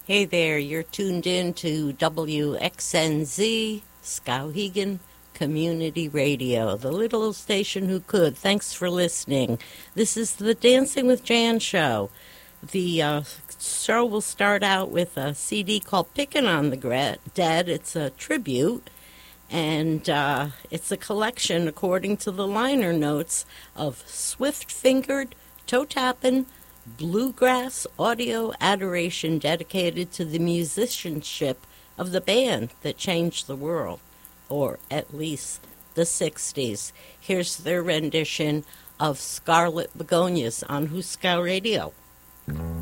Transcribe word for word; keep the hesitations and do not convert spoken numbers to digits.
Hey there, you're tuned in to W X N Z, Skowhegan Community Radio, the little station who could. Thanks for listening. This is the Dancing with Jan show. The uh, show will start out with a C D called Pickin' on the Gra- Dead. It's a tribute, and uh, it's a collection, according to the liner notes, of swift-fingered, toe-tapping, bluegrass audio adoration dedicated to the musicianship of the band that changed the world, or at least the sixties. Here's their rendition of Scarlet Begonias on Huska Radio.